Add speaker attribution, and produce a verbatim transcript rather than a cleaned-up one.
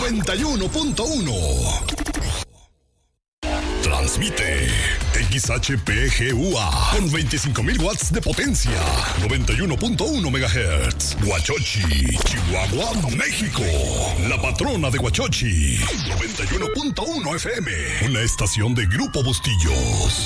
Speaker 1: noventa y uno punto uno. Transmite X H P G U A con veinticinco mil watts de potencia, noventa y uno punto uno megahertz. Huachochi, Chihuahua, México. La patrona de Huachochi, noventa y uno punto uno F M. Una estación de Grupo Bustillos.